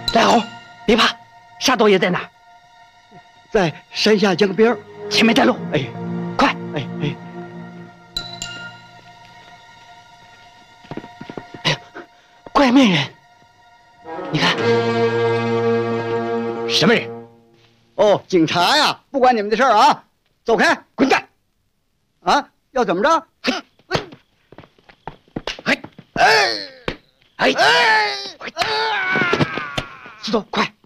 来猴，别怕，沙多爷在哪？ 在山下江边， 前面带路。 哎， 快！ 哎哎， 哎呀，怪面人！你看， 什么人？ 哦，警察呀，不管你们的事儿啊，走开， 滚蛋！ 啊，要怎么着？ 石头，快！